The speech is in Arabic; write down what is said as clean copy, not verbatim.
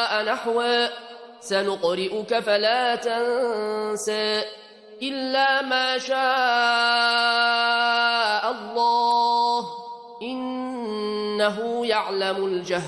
شاء نحوا سنقرئك فلا تنسى إلا ما شاء الله إنه يعلم الجهر